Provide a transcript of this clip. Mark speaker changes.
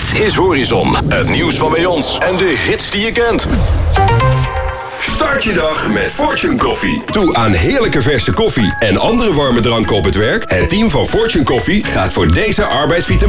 Speaker 1: Dit is Horizon, het nieuws van bij ons en de hits die je kent. Start je dag met Fortune Coffee. Toe aan heerlijke verse koffie en andere warme dranken op het werk. Het team van Fortune Coffee gaat voor deze arbeidsvitamine